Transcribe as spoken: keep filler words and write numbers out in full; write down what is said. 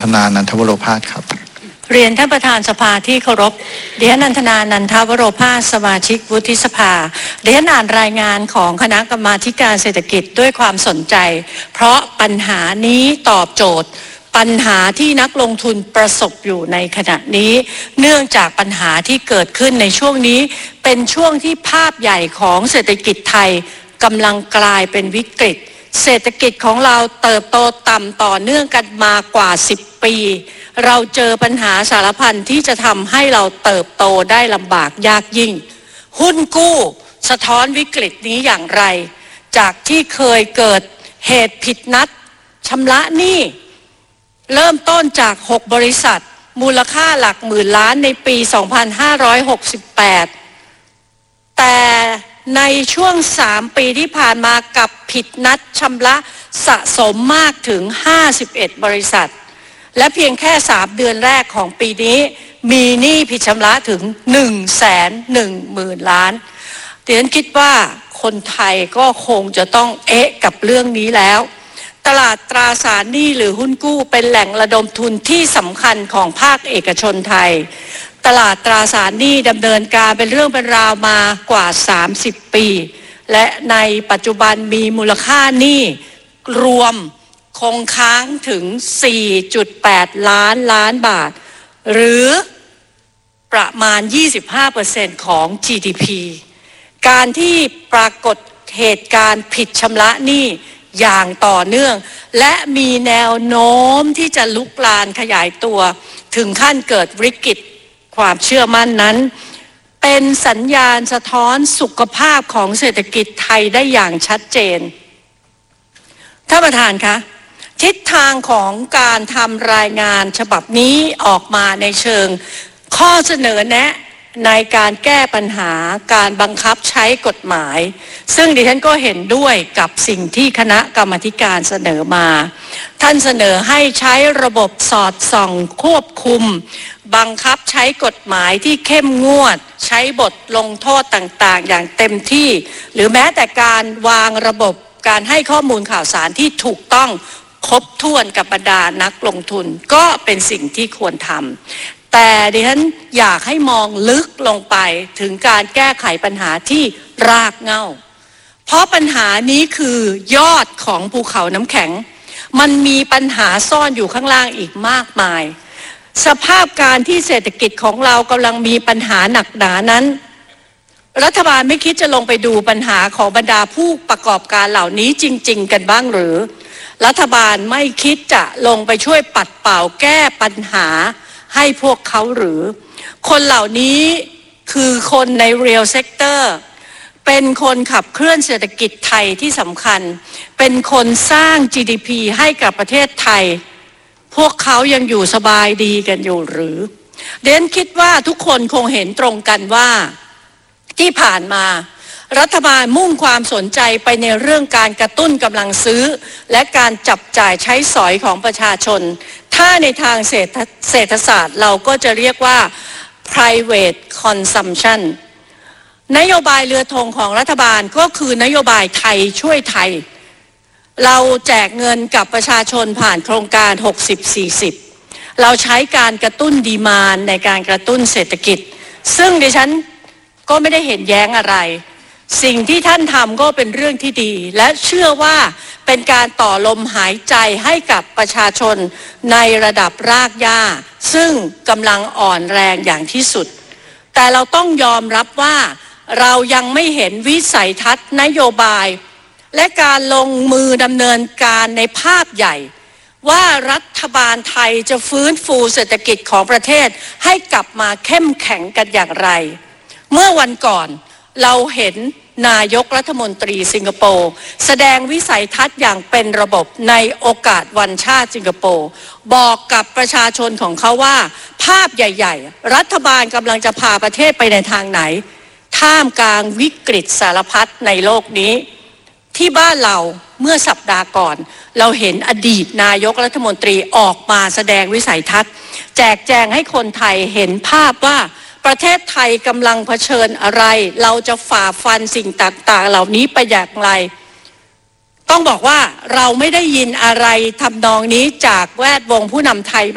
นานันทวโรภาสครับเรียนท่านประธานสภาที่เคารพดิฉันนันทนานันทวโรภาสสมาชิกวุฒิสภาดิฉันอ่านรายงานของคณะกรรมาธิการเศรษฐกิจด้วยความสนใจเพราะปัญหานี้ตอบโจทย์ปัญหาที่นักลงทุนประสบอยู่ในขณะนี้เนื่องจากปัญหาที่เกิดขึ้นในช่วงนี้เป็นช่วงที่ภาพใหญ่ของเศรษฐกิจไทยกำลังกลายเป็นวิกฤตเศรษฐกิจของเราเติบโตต่ำต่อเนื่องกันมากว่าสิบปีเราเจอปัญหาสารพันที่จะทำให้เราเติบโตได้ลำบากยากยิ่งหุ้นกู้สะท้อนวิกฤตนี้อย่างไรจากที่เคยเกิดเหตุผิดนัดชำระหนี้เริ่มต้นจากหกบริษัทมูลค่าหลักหมื่นล้านในปีสองพันห้าร้อยหกสิบแปดแต่ในช่วงสามปีที่ผ่านมากับผิดนัดชำระสะสมมากถึงห้าสิบเอ็ดบริษัทและเพียงแค่สามเดือนแรกของปีนี้มีหนี้ผิดชำระถึง หนึ่งแสนหนึ่งหมื่น ล้านดิฉันคิดว่าคนไทยก็คงจะต้องเอ๊ะกับเรื่องนี้แล้วตลาดตราสารหนี้หรือหุ้นกู้เป็นแหล่งระดมทุนที่สำคัญของภาคเอกชนไทยตลาดตราสารหนี้ดำเนินการเป็นเรื่องเป็นราวมากว่าสามสิบปีและในปัจจุบันมีมูลค่าหนี้รวมคงค้างถึง สี่จุดแปด ล้านล้านบาทหรือประมาณ ยี่สิบห้าเปอร์เซ็นต์ ของ จี ดี พี การที่ปรากฏเหตุการณ์ผิดชำระหนี้อย่างต่อเนื่องและมีแนวโน้มที่จะลุกลามขยายตัวถึงขั้นเกิดวิกฤตความเชื่อมั่นนั้นเป็นสัญญาณสะท้อนสุขภาพของเศรษฐกิจไทยได้อย่างชัดเจนท่านประธานคะทิศทางของการทำรายงานฉบับนี้ออกมาในเชิงข้อเสนอแนะในการแก้ปัญหาการบังคับใช้กฎหมายซึ่งดิฉันก็เห็นด้วยกับสิ่งที่คณะกรรมาธิการเสนอมาท่านเสนอให้ใช้ระบบสอดส่องควบคุมบังคับใช้กฎหมายที่เข้มงวดใช้บทลงโทษต่างๆอย่างเต็มที่หรือแม้แต่การวางระบบการให้ข้อมูลข่าวสารที่ถูกต้องครบถ้วนกับบรรดานักลงทุนก็เป็นสิ่งที่ควรทำแต่ดิฉันอยากให้มองลึกลงไปถึงการแก้ไขปัญหาที่รากเหง้าเพราะปัญหานี้คือยอดของภูเขาน้ำแข็งมันมีปัญหาซ่อนอยู่ข้างล่างอีกมากมายสภาพการที่เศรษฐกิจของเรากำลังมีปัญหาหนักหนานั้นรัฐบาลไม่คิดจะลงไปดูปัญหาของบรรดาผู้ประกอบการเหล่านี้จริงๆกันบ้างหรือรัฐบาลไม่คิดจะลงไปช่วยปัดเป่าแก้ปัญหาให้พวกเขาหรือคนเหล่านี้คือคนใน Real Sector เป็นคนขับเคลื่อนเศรษฐกิจไทยที่สำคัญเป็นคนสร้าง จี ดี พี ให้กับประเทศไทยพวกเขายังอยู่สบายดีกันอยู่หรือเดนคิดว่าทุกคนคงเห็นตรงกันว่าที่ผ่านมารัฐบาลมุ่งความสนใจไปในเรื่องการกระตุ้นกำลังซื้อและการจับจ่ายใช้สอยของประชาชนถ้าในทางเศรษฐเศรษฐศาสตร์เราก็จะเรียกว่า private consumption นโยบายเรือธงของรัฐบาลก็คือนโยบายไทยช่วยไทยเราแจกเงินกับประชาชนผ่านโครงการ หกสิบ สี่สิบ เราใช้การกระตุ้นดีมานด์ในการกระตุ้นเศรษฐกิจซึ่งดิฉันก็ไม่ได้เห็นแย้งอะไรสิ่งที่ท่านทำก็เป็นเรื่องที่ดีและเชื่อว่าเป็นการต่อลมหายใจให้กับประชาชนในระดับรากหญ้าซึ่งกำลังอ่อนแรงอย่างที่สุดแต่เราต้องยอมรับว่าเรายังไม่เห็นวิสัยทัศน์นโยบายและการลงมือดำเนินการในภาพใหญ่ว่ารัฐบาลไทยจะฟื้นฟูเศรษฐกิจของประเทศให้กลับมาเข้มแข็งกันอย่างไรเมื่อวันก่อนเราเห็นนายกรัฐมนตรีสิงคโปร์แสดงวิสัยทัศน์อย่างเป็นระบบในโอกาสวันชาติสิงคโปร์บอกกับประชาชนของเขาว่าภาพใหญ่ๆรัฐบาลกำลังจะพาประเทศไปในทางไหนท่ามกลางวิกฤตสารพัดในโลกนี้ที่บ้านเราเมื่อสัปดาห์ก่อนเราเห็นอดีตนายกรัฐมนตรีออกมาแสดงวิสัยทัศน์แจกแจงให้คนไทยเห็นภาพว่าประเทศไทยกำลังเผชิญอะไรเราจะฝ่าฟันสิ่งต่างๆเหล่านี้ไปอย่างไรต้องบอกว่าเราไม่ได้ยินอะไรทำนองนี้จากแวดวงผู้นำไทย